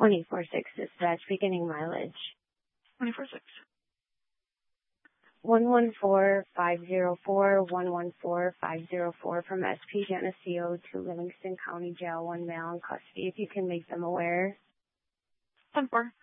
24-6 dispatch, beginning mileage. 24-6. 114504, 114504 from SP Geneseo to Livingston County Jail, 1 male in custody, if you can make them aware. 10-4.